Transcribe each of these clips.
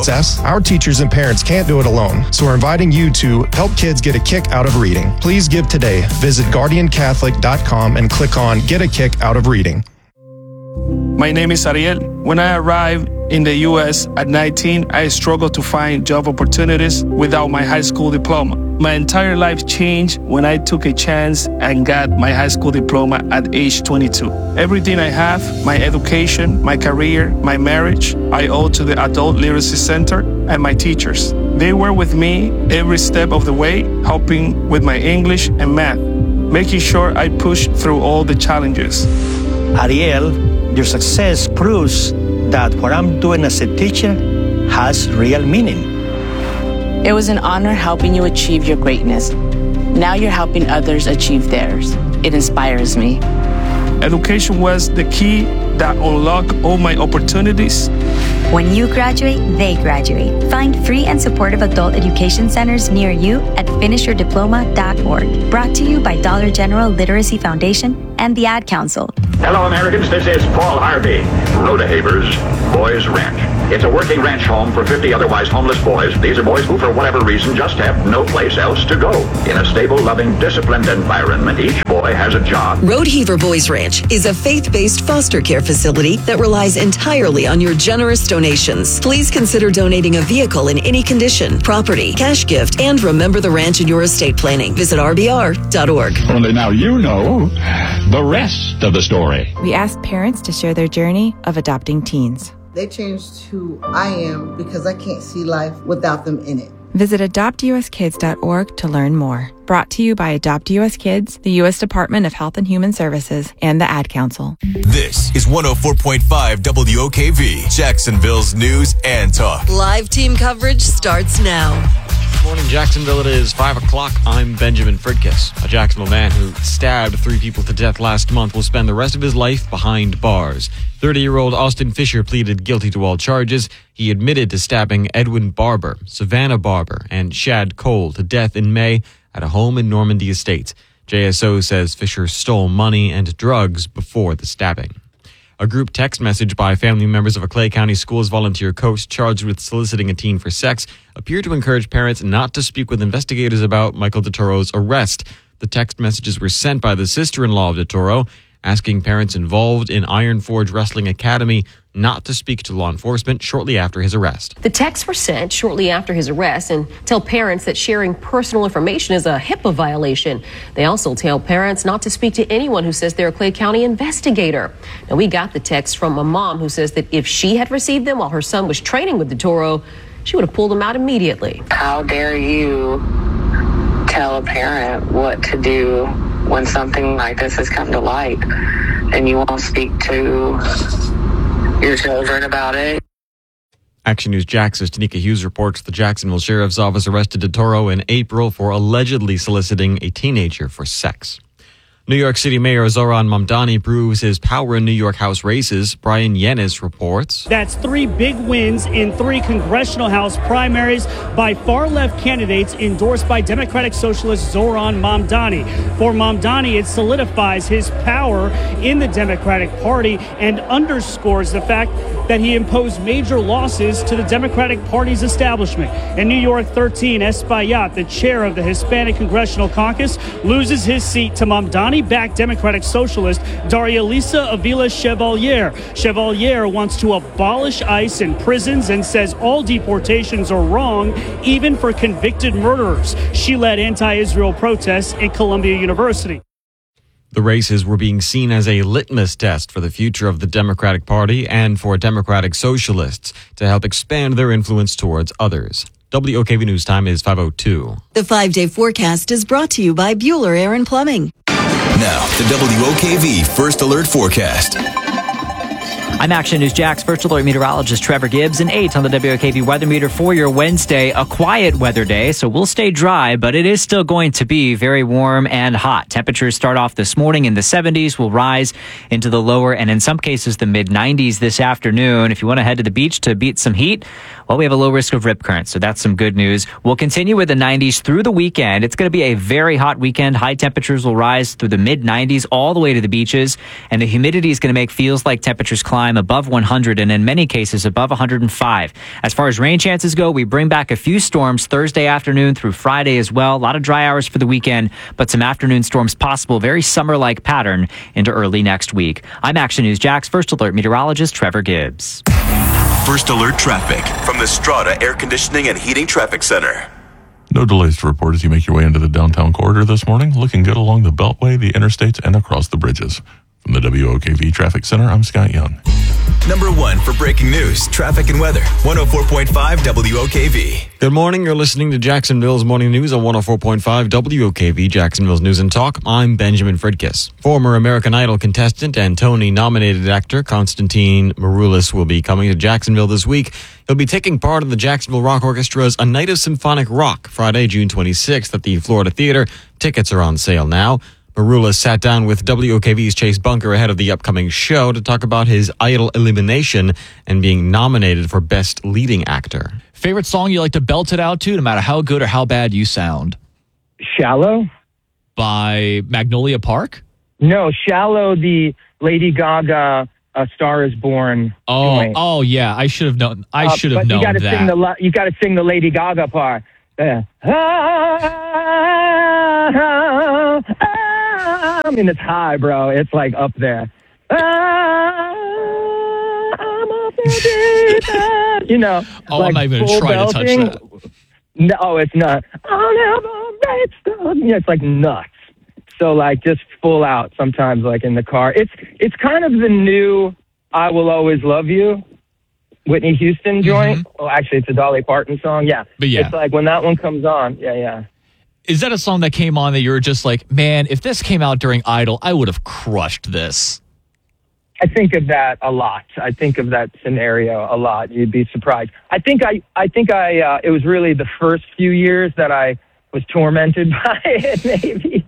success? Our teachers and parents can't do it alone, so we're inviting you to help kids get a kick out of reading. Please give today. Visit guardiancatholic.com and click on Get a Kick Out of Reading. My name is Ariel. When I arrived in the U.S. at 19, I struggled to find job opportunities without my high school diploma. My entire life changed when I took a chance and got my high school diploma at age 22. Everything I have, my education, my career, my marriage, I owe to the Adult Literacy Center and my teachers. They were with me every step of the way, helping with my English and math, making sure I pushed through all the challenges. Ariel, your success proves that what I'm doing as a teacher has real meaning. It was an honor helping you achieve your greatness. Now you're helping others achieve theirs. It inspires me. Education was the key that unlocked all my opportunities. When you graduate, they graduate. Find free and supportive adult education centers near you at finishyourdiploma.org. Brought to you by Dollar General Literacy Foundation and the Ad Council. Hello, Americans. This is Paul Harvey, Rhoda-Haber's Boys Ranch. It's a working ranch home for 50 otherwise homeless boys. These are boys who, for whatever reason, just have no place else to go. In a stable, loving, disciplined environment, each boy has a job. Rhoda-Haber Boys Ranch is a faith-based foster care facility that relies entirely on your generous donations. Please consider donating a vehicle in any condition, property, cash gift, and remember the ranch in your estate planning. Visit rbr.org. Only now you know the rest of the story. We asked parents to share their journey of adopting teens. They changed who I am because I can't see life without them in it. Visit adoptuskids.org to learn more. Brought to you by Adopt US Kids, the U.S. Department of Health and Human Services, and the Ad Council. This is 104.5 WOKV, Jacksonville's news and talk. Live team coverage starts now. Good morning, Jacksonville. It is 5 o'clock. I'm Benjamin Fridkiss. A Jacksonville man who stabbed 3 people to death last month will spend the rest of his life behind bars. 30-year-old Austin Fisher pleaded guilty to all charges. He admitted to stabbing Edwin Barber, Savannah Barber, and Shad Cole to death in May at a home in Normandy Estates. JSO says Fisher stole money and drugs before the stabbing. A group text message by family members of a Clay County Schools volunteer coach charged with soliciting a teen for sex appeared to encourage parents not to speak with investigators about Michael DeToro's arrest. The text messages were sent by the sister-in-law of DeToro, asking parents involved in Iron Forge Wrestling Academy not to speak to law enforcement shortly after his arrest. The texts were sent shortly after his arrest and tell parents that sharing personal information is a HIPAA violation. They also tell parents not to speak to anyone who says they're a Clay County investigator. Now, we got the text from a mom who says that if she had received them while her son was training with DeToro, she would have pulled them out immediately. How dare you tell a parent what to do when something like this has come to light and you won't speak to your children about it? Action News Jax's Tanika Hughes reports the Jacksonville Sheriff's Office arrested DeToro in April for allegedly soliciting a teenager for sex. New York City Mayor Zohran Mamdani proves his power in New York House races. Brian Yennis reports. That's 3 big wins in 3 congressional House primaries by far-left candidates endorsed by Democratic Socialist Zohran Mamdani. For Mamdani, it solidifies his power in the Democratic Party and underscores the fact that he imposed major losses to the Democratic Party's establishment. In New York 13, Espaillat, the chair of the Hispanic Congressional Caucus, loses his seat to Mamdani-backed Democratic Socialist Daria Lisa Avila Chevalier. Chevalier wants to abolish ICE in prisons and says all deportations are wrong, even for convicted murderers. She led anti-Israel protests at Columbia University. The races were being seen as a litmus test for the future of the Democratic Party and for Democratic Socialists to help expand their influence towards others. WOKV News Time is 5:02. The 5-day forecast is brought to you by Bueller Air and Plumbing. Now, the WOKV First Alert Forecast. I'm Action News Jax First Alert meteorologist Trevor Gibbs, and 8 on the WOKV weather meter for your Wednesday, a quiet weather day, so we'll stay dry, but it is still going to be very warm and hot. Temperatures start off this morning in the 70s, will rise into the lower and in some cases the mid-90s this afternoon. If you want to head to the beach to beat some heat, well, we have a low risk of rip current, so that's some good news. We'll continue with the 90s through the weekend. It's going to be a very hot weekend. High temperatures will rise through the mid-90s all the way to the beaches, and the humidity is going to make feels like temperatures climb time above 100 and in many cases above 105. As far as rain chances go, we bring back a few storms Thursday afternoon through Friday as well. A lot of dry hours for the weekend, but some afternoon storms possible. Very summer-like pattern into early next week. I'm Action News Jack's First Alert meteorologist Trevor Gibbs. First Alert traffic from the Strata Air Conditioning and Heating Traffic Center. No delays to report as you make your way into the downtown corridor this morning. Looking good along the Beltway, the interstates, and across the bridges. From the WOKV Traffic Center, I'm Scott Young. Number one for breaking news, traffic and weather. 104.5 WOKV. Good morning. You're listening to Jacksonville's Morning News on 104.5 WOKV, Jacksonville's News and Talk. I'm Benjamin Fridkis. Former American Idol contestant and Tony-nominated actor Konstantin Maroulis will be coming to Jacksonville this week. He'll be taking part in the Jacksonville Rock Orchestra's A Night of Symphonic Rock, Friday, June 26th at the Florida Theater. Tickets are on sale now. Maroulis sat down with WOKV's Chase Bunker ahead of the upcoming show to talk about his Idol elimination and being nominated for Best Leading Actor. Favorite song you like to belt it out to, no matter how good or how bad you sound? Shallow? By Magnolia Park? No, Shallow, the Lady Gaga A Star Is Born joint. Oh yeah, I should have known. I should have known that. You got to sing the Lady Gaga part. I mean, it's high, bro. It's like up there. I'm up there, you know. Oh, like I'm not even trying to touch that. No, it's not. I'll never make stuff. Yeah, it's like nuts. So, like, just full out sometimes, like, in the car. It's kind of the new I Will Always Love You, Whitney Houston joint. Mm-hmm. Oh, actually, it's a Dolly Parton song. Yeah. But yeah. It's like when that one comes on. Yeah. Is that a song that came on that you were just like, man, if this came out during Idol, I would have crushed this? I think of that a lot. I think of that scenario a lot. You'd be surprised. I think it was really the first few years that I was tormented by it, maybe.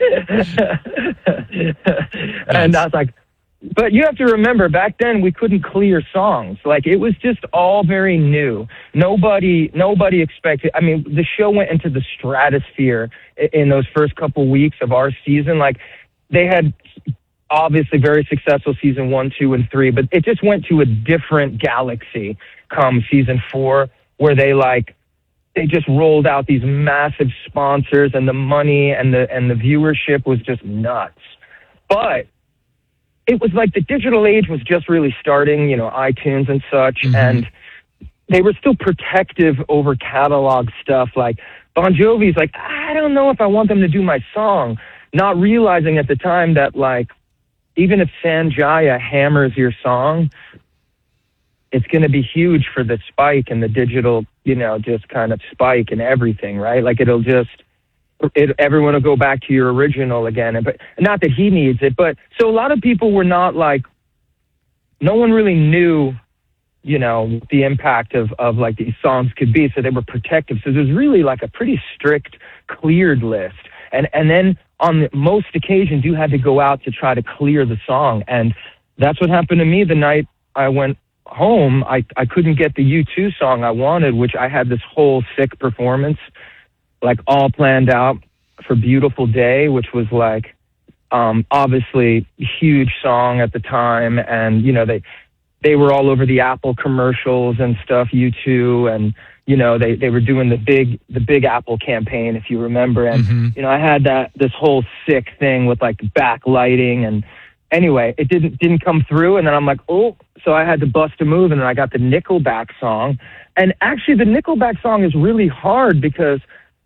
And I was like, but you have to remember, back then we couldn't clear songs. Like, it was just all very new. Nobody expected. I mean, the show went into the stratosphere in those first couple weeks of our season. Like, they had obviously very successful season 1, 2, and 3, but it just went to a different galaxy come season 4, where they just rolled out these massive sponsors, and the money and the viewership was just nuts. But it was like the digital age was just really starting, you know, iTunes and such, and they were still protective over catalog stuff. Like, Bon Jovi's like, I don't know if I want them to do my song, not realizing at the time that, like, even if Sanjaya hammers your song, it's going to be huge for the spike and the digital, you know, just kind of spike and everything, right? Like, everyone will go back to your original again. But not that he needs it, but so a lot of people were not like, no one really knew, you know, the impact of like these songs could be. So they were protective. So there's really like a pretty strict cleared list. And then on most occasions you had to go out to try to clear the song. And that's what happened to me the night I went home. I couldn't get the U2 song I wanted, which I had this whole sick performance, like all planned out for Beautiful Day, which was like, obviously huge song at the time. And, you know, they were all over the Apple commercials and stuff, U2, and, you know, they were doing the big Apple campaign, if you remember. And, you know, I had this whole sick thing with like backlighting, and anyway, it didn't come through. And then I'm like, oh, so I had to bust a move, and then I got the Nickelback song. And actually the Nickelback song is really hard because,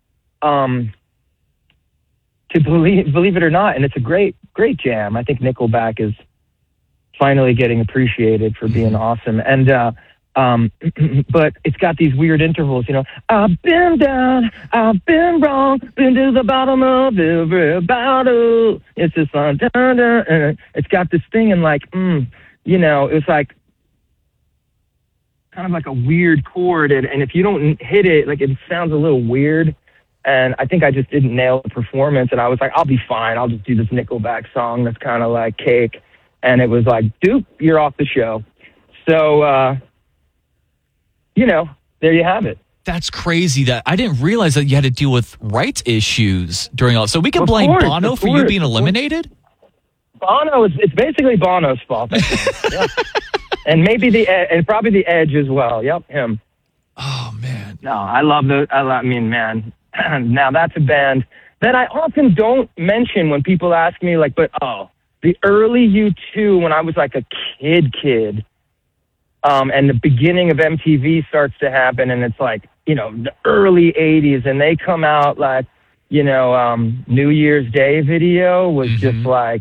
to believe it or not, and it's a great jam. I think Nickelback is finally getting appreciated for being awesome. And but it's got these weird intervals, you know. I've been down, I've been wrong, been to the bottom of every bottle. It's just like, and it's got this thing, and like, you know, it's like kind of like a weird chord, and if you don't hit it, like, it sounds a little weird. And I think I just didn't nail the performance, and I was like, I'll be fine. I'll just do this Nickelback song that's kind of like cake. And it was like, dude, you're off the show. So, you know, there you have it. That's crazy. That I didn't realize that you had to deal with rights issues during all. So we can blame Bono for you being eliminated? Bono, it's basically Bono's fault. Yeah. And maybe probably the Edge as well. Yep, him. Oh man. No, I love I mean, man. Now that's a band that I often don't mention when people ask me, like, but the early U2 when I was like a kid, and the beginning of MTV starts to happen, and it's like, you know, the early 80s, and they come out like, you know, New Year's Day video was just like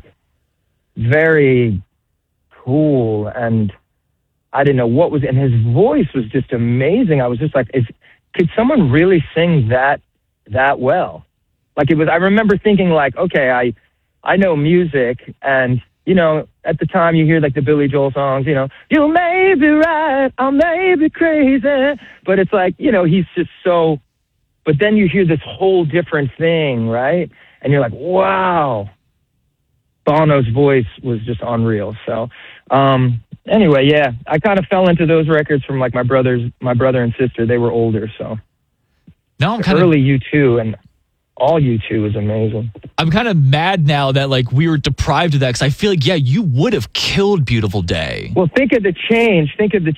very cool, and I didn't know what was, and his voice was just amazing. I was just like, could someone really sing that well? Like, it was, I remember thinking like, okay, I know music, and, you know, at the time you hear like the Billy Joel songs, you know, you may be right, I may be crazy, but it's like, you know, he's just so, but then you hear this whole different thing, right? And you're like, wow. Bono's voice was just unreal. So, anyway, yeah, I kind of fell into those records from like my brother and sister. They were older, so. Now I'm kind early U2 and all U2 is amazing. I'm kind of mad now that like we were deprived of that, because I feel like, yeah, you would have killed Beautiful Day. Well, think of the change.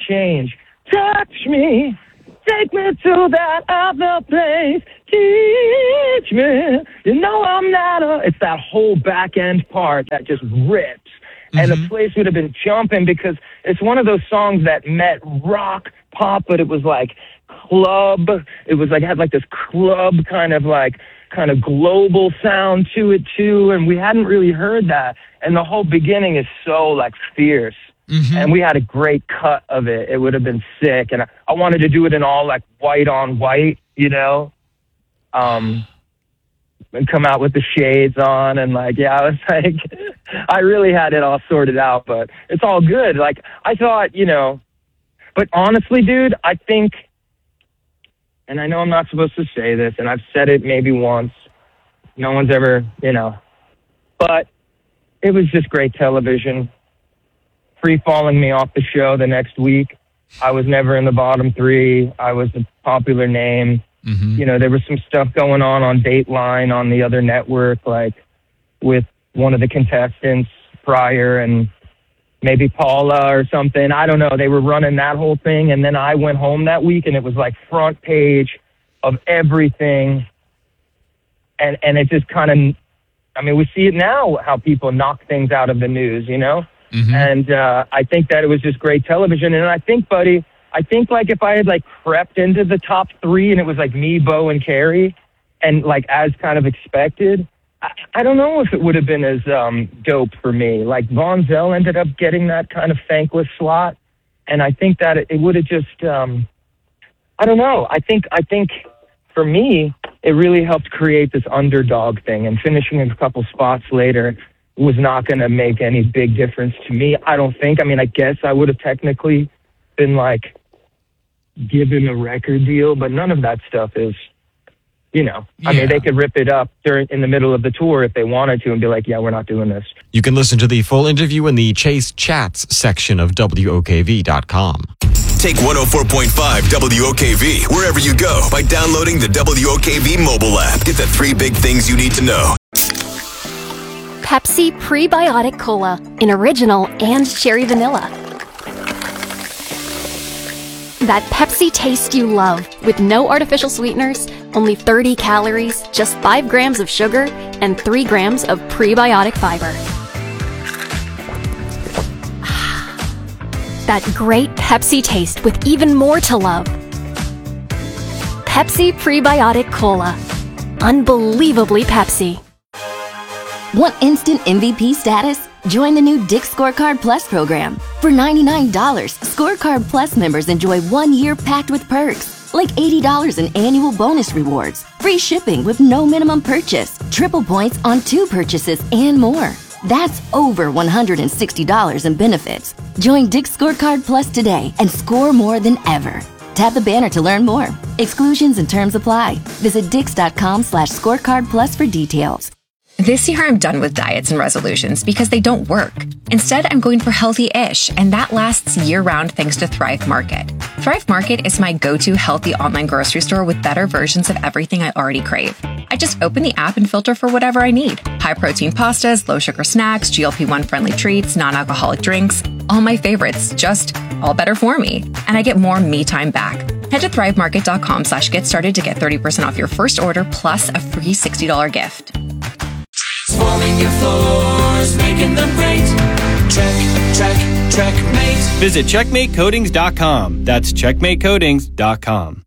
Touch me, take me to that other place, teach me, you know I'm not it's that whole back end part that just rips. And the place would have been jumping, because it's one of those songs that met rock, pop, but it was like club. It was like, had like this club kind of global sound to it too. And we hadn't really heard that. And the whole beginning is so like fierce. And we had a great cut of it. It would have been sick. And I wanted to do it in all like white on white, you know, and come out with the shades on. And like, yeah, I was like, I really had it all sorted out, but it's all good. Like, I thought, you know, but honestly, dude, I think, and I know I'm not supposed to say this, and I've said it maybe once, no one's ever, you know, but it was just great television. Free-falling me off the show the next week. I was never in the bottom three. I was a popular name. You know, there was some stuff going on Dateline on the other network, like with one of the contestants prior, and maybe Paula or something. I don't know. They were running that whole thing. And then I went home that week, and it was like front page of everything. And it just kind of, I mean, we see it now, how people knock things out of the news, you know? And I think that it was just great television. And I think, buddy, like if I had like crept into the top three and it was like me, Bo, and Carrie, and like as kind of expected, I don't know if it would have been as dope for me. Like Von Zell ended up getting that kind of thankless slot, and I think that it would have just, I don't know. I think for me, it really helped create this underdog thing, and finishing a couple spots later was not going to make any big difference to me, I don't think. I mean, I guess I would have technically been like given a record deal, but none of that stuff is, you know, I mean, they could rip it up in the middle of the tour if they wanted to and be like, yeah, we're not doing this. You can listen to the full interview in the Chase Chats section of WOKV.com. Take 104.5 WOKV wherever you go by downloading the WOKV mobile app. Get the 3 big things you need to know. Pepsi Prebiotic Cola in original and cherry vanilla. That Pepsi taste you love, with no artificial sweeteners, only 30 calories, just 5 grams of sugar, and 3 grams of prebiotic fiber. That great Pepsi taste with even more to love. Pepsi Prebiotic Cola. Unbelievably Pepsi. Want instant MVP status? Join the new Dick's Scorecard Plus program. For $99, Scorecard Plus members enjoy 1 year packed with perks, like $80 in annual bonus rewards, free shipping with no minimum purchase, triple points on 2 purchases, and more. That's over $160 in benefits. Join Dick's Scorecard Plus today and score more than ever. Tap the banner to learn more. Exclusions and terms apply. Visit dix.com/scorecardplus for details. This year, I'm done with diets and resolutions because they don't work. Instead, I'm going for healthy-ish, and that lasts year-round thanks to Thrive Market. Thrive Market is my go-to healthy online grocery store with better versions of everything I already crave. I just open the app and filter for whatever I need. High-protein pastas, low-sugar snacks, GLP-1 friendly treats, non-alcoholic drinks. All my favorites, just all better for me. And I get more me time back. Head to thrivemarket.com/get started to get 30% off your first order plus a free $60 gift. Transforming your floors, making them great. Checkmate. Visit checkmatecoatings.com. That's checkmatecoatings.com.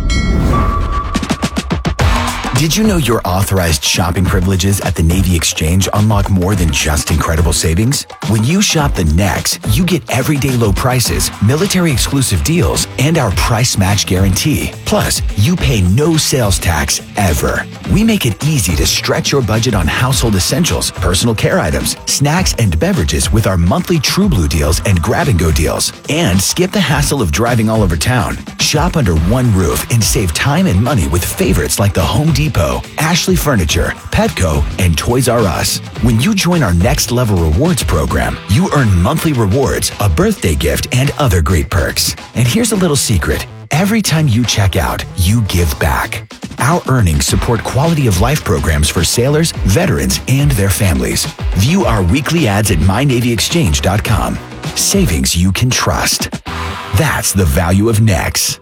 Did you know your authorized shopping privileges at the Navy Exchange unlock more than just incredible savings? When you shop the Nex, you get everyday low prices, military exclusive deals, and our price match guarantee. Plus, you pay no sales tax ever. We make it easy to stretch your budget on household essentials, personal care items, snacks, and beverages with our monthly True Blue deals and grab-and-go deals. And skip the hassle of driving all over town. Shop under one roof and save time and money with favorites like the Home Depot, Ashley Furniture, Petco, and Toys R Us. When you join our Next Level Rewards program, you earn monthly rewards, a birthday gift, and other great perks. And here's a little secret. Every time you check out, you give back. Our earnings support quality of life programs for sailors, veterans, and their families. View our weekly ads at mynavyexchange.com. Savings you can trust. That's the value of Nex.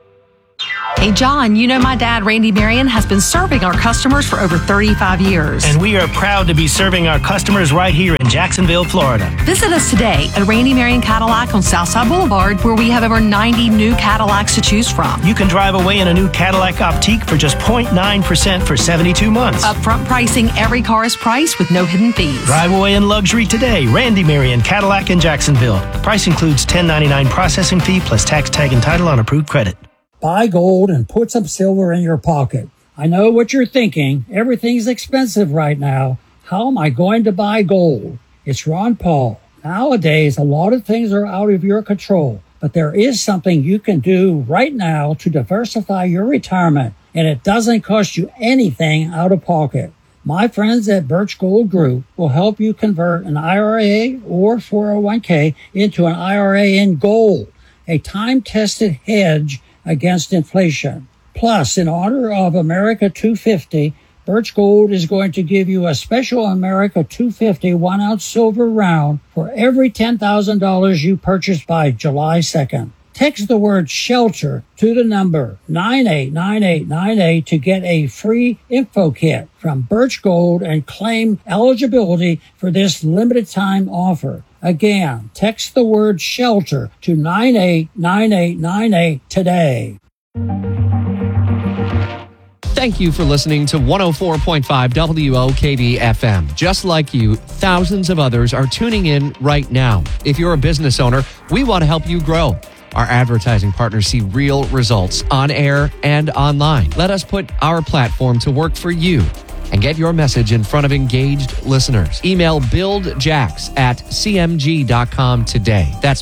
Hey, John, you know my dad, Randy Marion, has been serving our customers for over 35 years. And we are proud to be serving our customers right here in Jacksonville, Florida. Visit us today at Randy Marion Cadillac on Southside Boulevard, where we have over 90 new Cadillacs to choose from. You can drive away in a new Cadillac Optique for just 0.9% for 72 months. Upfront pricing, every car is priced with no hidden fees. Drive away in luxury today. Randy Marion Cadillac in Jacksonville. Price includes $10.99 processing fee plus tax, tag, and title on approved credit. Buy gold and put some silver in your pocket. I know what you're thinking. Everything's expensive right now. How am I going to buy gold? It's Ron Paul. Nowadays, a lot of things are out of your control, but there is something you can do right now to diversify your retirement, and it doesn't cost you anything out of pocket. My friends at Birch Gold Group will help you convert an IRA or 401k into an IRA in gold, a time-tested hedge against inflation. Plus, in honor of America 250, Birch Gold is going to give you a special America 250 1-ounce silver round for every $10,000 you purchase by July 2nd. Text the word SHELTER to the number 989898 to get a free info kit from Birch Gold and claim eligibility for this limited time offer. Again, text the word SHELTER to 989898 today. Thank you for listening to 104.5 WOKV FM. Just like you, thousands of others are tuning in right now. If you're a business owner, we want to help you grow. Our advertising partners see real results on air and online. Let us put our platform to work for you and get your message in front of engaged listeners. Email buildjax@cmg.com today. That's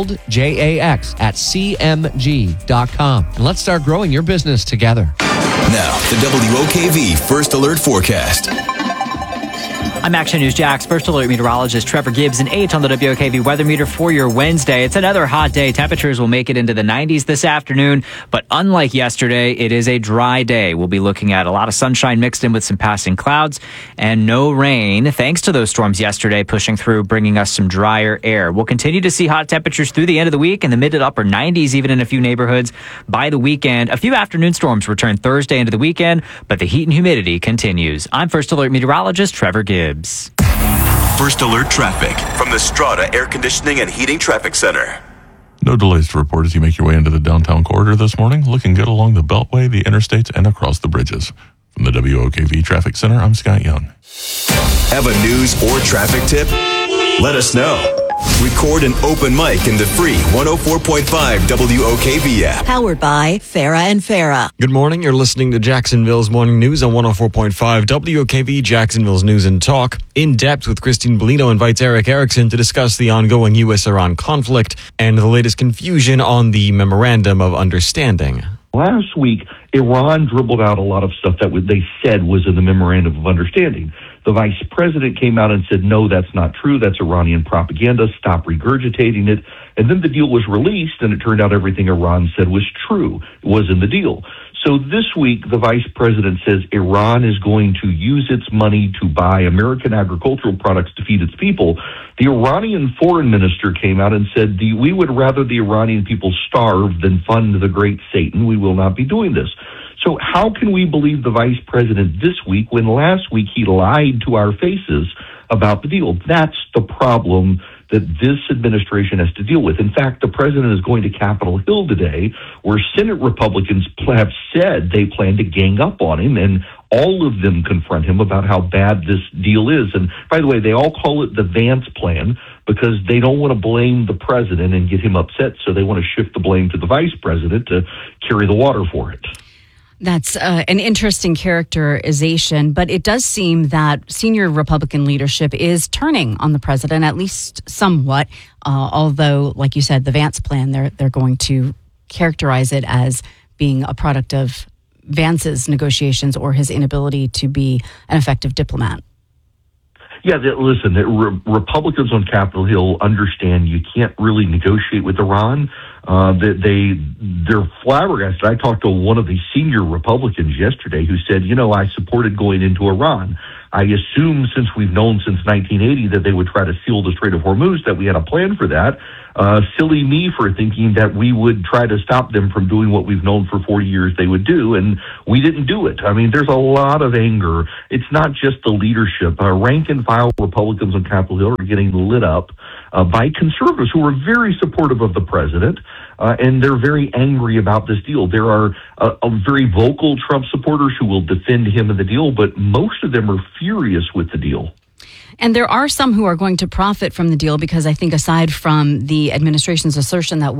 buildjax@cmg.com. And let's start growing your business together. Now, the WOKV First Alert Forecast. I'm Action News Jax First Alert meteorologist Trevor Gibbs, and 8 on the WOKV weather meter for your Wednesday. It's another hot day. Temperatures will make it into the 90s this afternoon, but unlike yesterday, it is a dry day. We'll be looking at a lot of sunshine mixed in with some passing clouds and no rain, thanks to those storms yesterday pushing through, bringing us some drier air. We'll continue to see hot temperatures through the end of the week in the mid to upper 90s, even in a few neighborhoods by the weekend. A few afternoon storms return Thursday into the weekend, but the heat and humidity continues. I'm First Alert meteorologist Trevor Gibbs. First Alert traffic from the Strata Air Conditioning and Heating Traffic Center. No delays to report as you make your way into the downtown corridor this morning. Looking good along the Beltway, the interstates, and across the bridges. From the WOKV Traffic Center, I'm Scott Young. Have a news or traffic tip? Let us know. Record an open mic in the free 104.5 WOKV app. Powered by Farah and Farah. Good morning. You're listening to Jacksonville's Morning News on 104.5 WOKV, Jacksonville's News and Talk. In Depth with Christine Bellino invites Eric Erickson to discuss the ongoing U.S.-Iran conflict and the latest confusion on the Memorandum of Understanding. Last week, Iran dribbled out a lot of stuff that they said was in the Memorandum of Understanding. The vice president came out and said, no, that's not true. That's Iranian propaganda. Stop regurgitating it. And then the deal was released, and it turned out everything Iran said was true. It was in the deal. So this week, the vice president says Iran is going to use its money to buy American agricultural products to feed its people. The Iranian foreign minister came out and said, we would rather the Iranian people starve than fund the great Satan. We will not be doing this. So how can we believe the vice president this week when last week he lied to our faces about the deal? That's the problem that this administration has to deal with. In fact, the president is going to Capitol Hill today, where Senate Republicans have said they plan to gang up on him, and all of them confront him about how bad this deal is. And by the way, they all call it the Vance plan because they don't want to blame the president and get him upset, so they want to shift the blame to the vice president to carry the water for it. That's an interesting characterization, but it does seem that senior Republican leadership is turning on the president, at least somewhat, although, like you said, the Vance plan, they're going to characterize it as being a product of Vance's negotiations or his inability to be an effective diplomat. Yeah, listen, Republicans on Capitol Hill understand you can't really negotiate with Iran. They're flabbergasted. I talked to one of the senior Republicans yesterday who said, I supported going into Iran. I assume since we've known since 1980 that they would try to seal the Strait of Hormuz, that we had a plan for that. Silly me for thinking that we would try to stop them from doing what we've known for 40 years they would do, and we didn't do it. I mean, there's a lot of anger. It's not just the leadership. Rank and file Republicans on Capitol Hill are getting lit up by conservatives who are very supportive of the president, and they're very angry about this deal. There are very vocal Trump supporters who will defend him in the deal, but most of them are furious with the deal. And there are some who are going to profit from the deal because I think aside from the administration's assertion that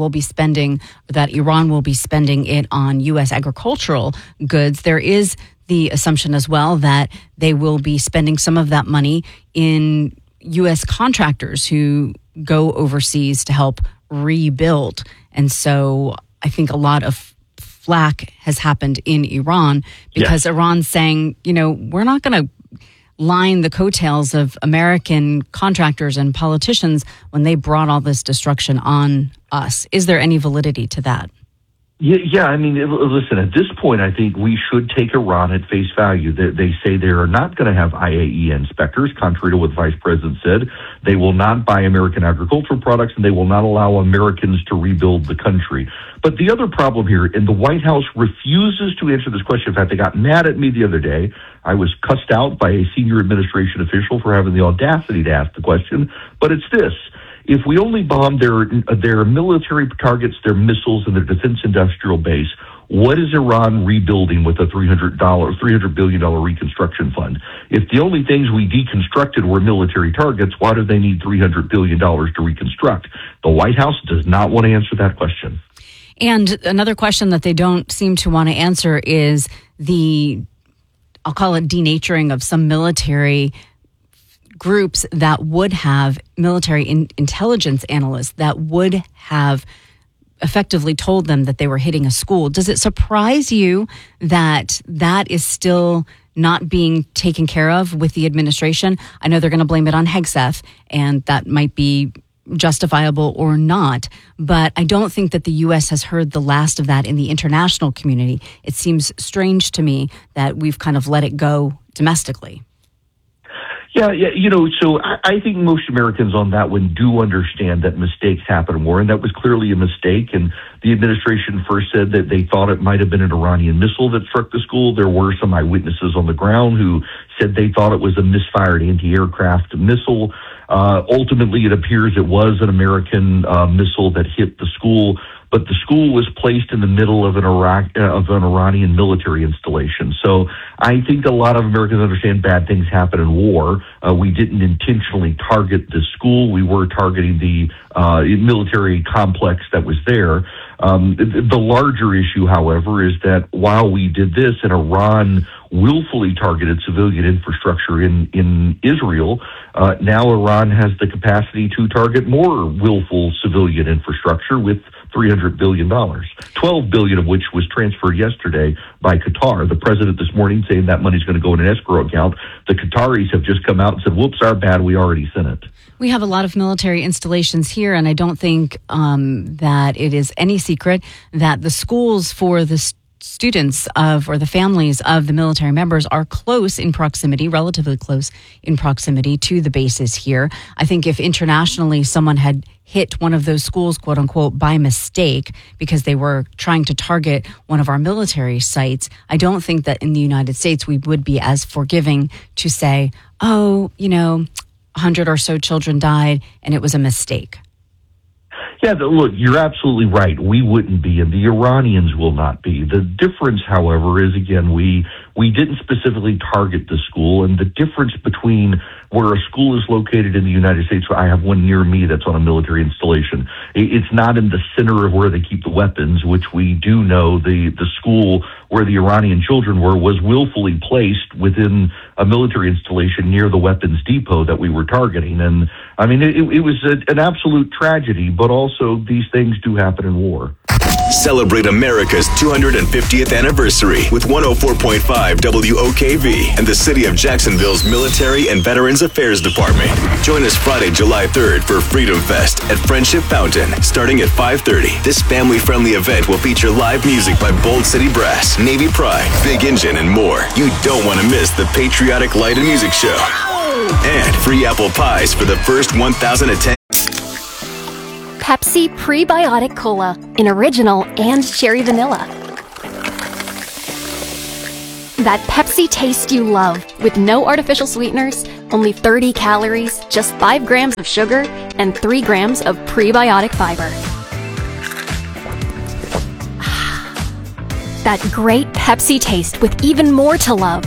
that Iran will be spending it on U.S. agricultural goods, there is the assumption as well that they will be spending some of that money in U.S. contractors who go overseas to help rebuild. And so I think a lot of flack has happened in Iran because Iran's saying, we're not going to line the coattails of American contractors and politicians when they brought all this destruction on us. Is there any validity to that? Yeah, I mean, listen, at this point, I think we should take Iran at face value. They say they are not going to have IAEA inspectors, contrary to what the vice president said. They will not buy American agricultural products, and they will not allow Americans to rebuild the country. But the other problem here, and the White House refuses to answer this question. In fact, they got mad at me the other day. I was cussed out by a senior administration official for having the audacity to ask the question, but it's this. If we only bomb their military targets, their missiles, and their defense industrial base, what is Iran rebuilding with a $300 billion reconstruction fund? If the only things we deconstructed were military targets, why do they need $300 billion to reconstruct? The White House does not want to answer that question. And another question that they don't seem to want to answer is I'll call it denaturing of some military groups that would have military intelligence analysts that would have effectively told them that they were hitting a school. Does it surprise you that that is still not being taken care of with the administration? I know they're going to blame it on Hegseth, and that might be justifiable or not, but I don't think that the U.S. has heard the last of that in the international community. It seems strange to me that we've kind of let it go domestically. Yeah, so I think most Americans on that one do understand that mistakes happen in war, and that was clearly a mistake. And the administration first said that they thought it might have been an Iranian missile that struck the school. There were some eyewitnesses on the ground who said they thought it was a misfired anti-aircraft missile. Ultimately, it appears it was an American missile that hit the school, but the school was placed in the middle of an Iranian military installation. So I think a lot of Americans understand bad things happen in war. We didn't intentionally target the school. We were targeting the military complex that was there. The larger issue, however, is that while we did this and Iran willfully targeted civilian infrastructure in Israel, now Iran has the capacity to target more willful civilian infrastructure with $300 billion, $12 billion of which was transferred yesterday by Qatar. The president this morning saying that money's going to go in an escrow account. The Qataris have just come out and said, whoops, our bad, we already sent it. We have a lot of military installations here, and I don't think that it is any secret that the schools for the students of, or the families of the military members are close in proximity, relatively close in proximity to the bases here. I think if internationally someone had hit one of those schools, quote unquote, by mistake because they were trying to target one of our military sites, I don't think that in the United States we would be as forgiving to say, oh, 100 or so children died and it was a mistake. Yeah, look, you're absolutely right. We wouldn't be, and the Iranians will not be. The difference, however, is, again, we didn't specifically target the school, and the difference between where a school is located in the United States, I have one near me that's on a military installation. It's not in the center of where they keep the weapons, which we do know the school where the Iranian children were was willfully placed within a military installation near the weapons depot that we were targeting. And I mean, it was an absolute tragedy, but also these things do happen in war. Celebrate America's 250th anniversary with 104.5 WOKV and the City of Jacksonville's Military and Veterans Affairs Department. Join us Friday, July 3rd for Freedom Fest at Friendship Fountain, starting at 5:30. This family-friendly event will feature live music by Bold City Brass, Navy Pride, Big Engine, and more. You don't want to miss the Patriotic Light and Music Show. And free apple pies for the first 1,000 attendees. Pepsi Prebiotic Cola in original and cherry vanilla. That Pepsi taste you love with no artificial sweeteners, only 30 calories, just 5 grams of sugar, and 3 grams of prebiotic fiber. That great Pepsi taste with even more to love.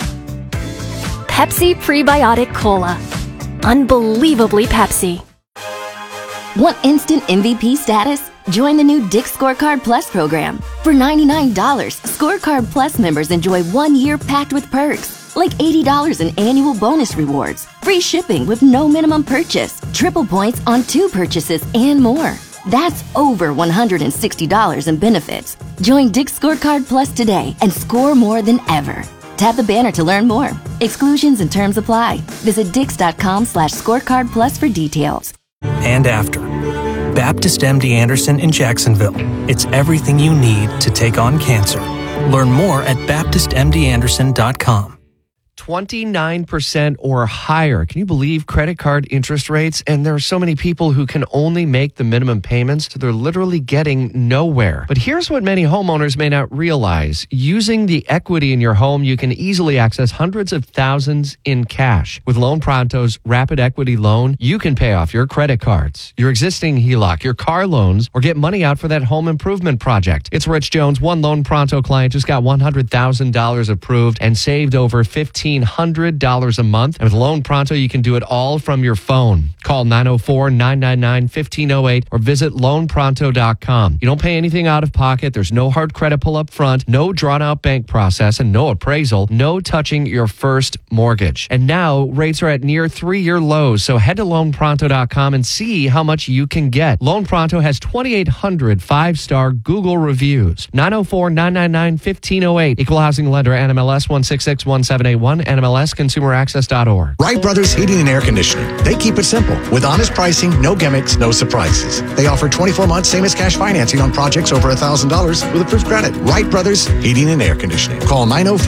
Pepsi Prebiotic Cola. Unbelievably Pepsi. Want instant MVP status? Join the new Dick's Scorecard Plus program. For $99, Scorecard Plus members enjoy 1 year packed with perks, like $80 in annual bonus rewards, free shipping with no minimum purchase, triple points on 2 purchases, and more. That's over $160 in benefits. Join Dick's Scorecard Plus today and score more than ever. Tap the banner to learn more. Exclusions and terms apply. Visit dix.com/scorecard plus for details. And after. Baptist MD Anderson in Jacksonville. It's everything you need to take on cancer. Learn more at baptistmdanderson.com. 29% or higher. Can you believe credit card interest rates? And there are so many people who can only make the minimum payments, so they're literally getting nowhere. But here's what many homeowners may not realize. Using the equity in your home, you can easily access hundreds of thousands in cash. With Loan Pronto's Rapid Equity Loan, you can pay off your credit cards, your existing HELOC, your car loans, or get money out for that home improvement project. It's Rich Jones. One Loan Pronto client just got $100,000 approved and saved over $1,500 a month. And with Loan Pronto, you can do it all from your phone. Call 904-999-1508 or visit loanpronto.com. You don't pay anything out of pocket. There's no hard credit pull up front, no drawn out bank process, and no appraisal, no touching your first mortgage. And now rates are at near 3-year lows. So head to loanpronto.com and see how much you can get. Loan Pronto has 2,800 5-star Google reviews. 904-999-1508. Equal housing lender, NMLS 1661781. NMLSconsumeraccess.org. Wright Brothers Heating and Air Conditioning. They keep it simple. With honest pricing, no gimmicks, no surprises. They offer 24 months same as cash financing on projects over $1,000 with approved credit. Wright Brothers Heating and Air Conditioning. Call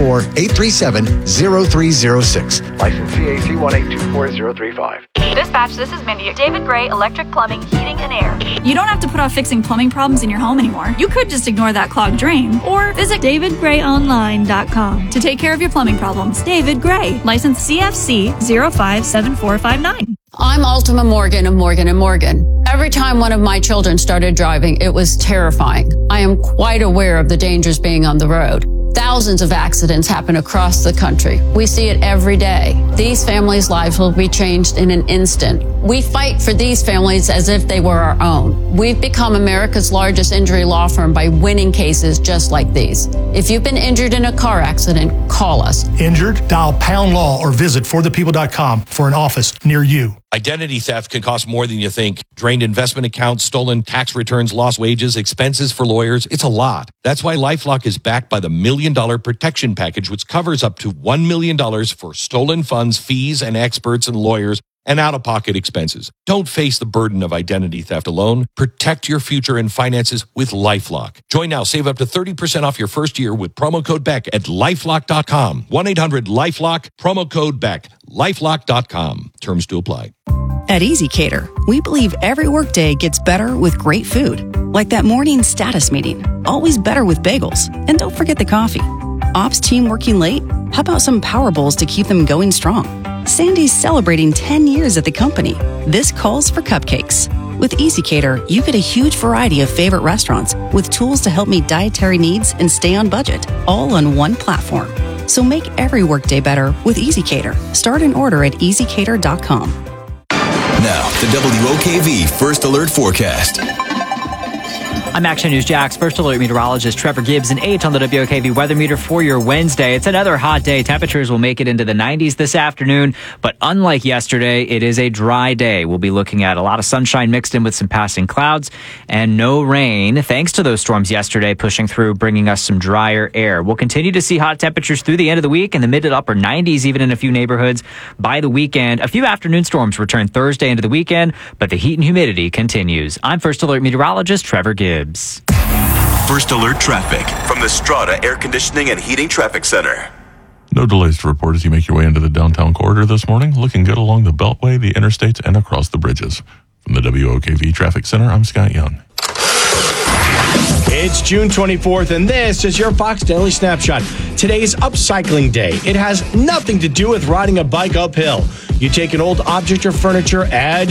904-837-0306. License CAC 1824035. Dispatch, this is Mindy. David Gray, Electric Plumbing, Heating and Air. You don't have to put off fixing plumbing problems in your home anymore. You could just ignore that clogged drain or visit davidgrayonline.com to take care of your plumbing problems. David Gray, license CFC 057459. I'm Ultima Morgan of Morgan & Morgan. Every time one of my children started driving, it was terrifying. I am quite aware of the dangers being on the road. Thousands of accidents happen across the country. We see it every day. These families' lives will be changed in an instant. We fight for these families as if they were our own. We've become America's largest injury law firm by winning cases just like these. If you've been injured in a car accident, call us. Injured? Dial #law or visit forthepeople.com for an office near you. Identity theft can cost more than you think. Drained investment accounts, stolen tax returns, lost wages, expenses for lawyers. It's a lot. That's why LifeLock is backed by the $1 Million Protection Package, which covers up to $1 million for stolen funds, fees, and experts and lawyers, and out-of-pocket expenses. Don't face the burden of identity theft alone. Protect your future and finances with LifeLock. Join now. Save up to 30% off your first year with promo code BECK at LifeLock.com. 1-800-LifeLock, promo code BECK. LifeLock.com. Terms to apply. At EasyCater, we believe every workday gets better with great food. Like that morning status meeting. Always better with bagels. And don't forget the coffee. Ops team working late? How about some power bowls to keep them going strong? Sandy's celebrating 10 years at the company. This calls for cupcakes. With EasyCater, you get a huge variety of favorite restaurants with tools to help meet dietary needs and stay on budget, all on one platform. So make every workday better with EasyCater. Start an order at easycater.com. Now, the WOKV First Alert Forecast. I'm Action News Jax First Alert meteorologist Trevor Gibbs, and 8 on the WOKV weather meter for your Wednesday. It's another hot day. Temperatures will make it into the 90s this afternoon, but unlike yesterday, it is a dry day. We'll be looking at a lot of sunshine mixed in with some passing clouds and no rain, thanks to those storms yesterday pushing through, bringing us some drier air. We'll continue to see hot temperatures through the end of the week in the mid to upper 90s, even in a few neighborhoods by the weekend. A few afternoon storms return Thursday into the weekend, but the heat and humidity continues. I'm First Alert meteorologist Trevor Gibbs. First Alert traffic from the Strata Air Conditioning and Heating Traffic Center. No delays to report as you make your way into the downtown corridor this morning. Looking good along the Beltway, the interstates, and across the bridges. From the WOKV Traffic Center, I'm Scott Young. It's June 24th, and this is your Fox Daily Snapshot. Today's upcycling day. It has nothing to do with riding a bike uphill. You take an old object or furniture, add